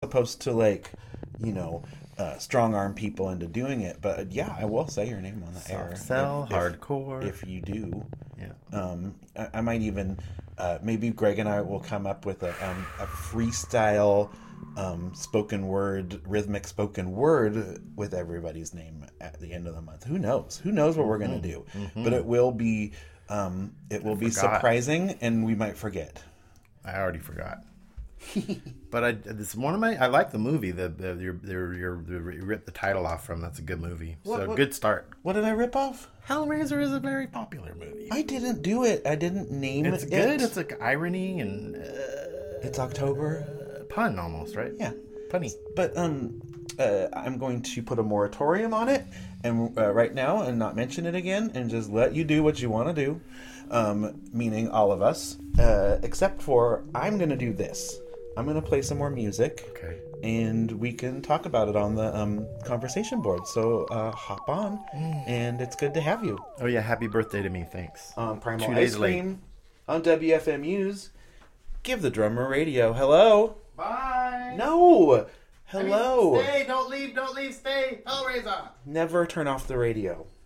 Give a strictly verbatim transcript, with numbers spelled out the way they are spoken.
supposed to like, you know, uh, strong arm people into doing it. But yeah, I will say your name on the air. Soft sell, if, hardcore. If, if you do, yeah. Um, I, I might even uh, maybe Greg and I will come up with a um, a freestyle. Um, spoken word, rhythmic spoken word with everybody's name at the end of the month. Who knows? Who knows what we're going to do? Mm-hmm. But it will be, um, it will I be forgot. surprising, and we might forget. I already forgot. But I, this one of my, I like the movie. The the your your your you ripped the title off from. That's a good movie. What, so what, good start. What did I rip off? Hellraiser is a very popular movie. I didn't do it. I didn't name it's it. It's good. It's like irony and. Uh, it's October. Pun almost, right? Yeah, punny. But um, uh, I'm going to put a moratorium on it, and uh, right now, and not mention it again, and just let you do what you want to do. Um, meaning all of us, uh, except for I'm going to do this. I'm going to play some more music, okay, and we can talk about it on the um conversation board. So uh, hop on, mm. and it's good to have you. Oh yeah, happy birthday to me. Thanks. Um, Primal Two Ice Cream late. On W F M U's Give the Drummer Radio. Hello. Bye. No. Hello. I mean, stay. Don't leave. Don't leave. Stay. Hellraiser. Never turn off the radio.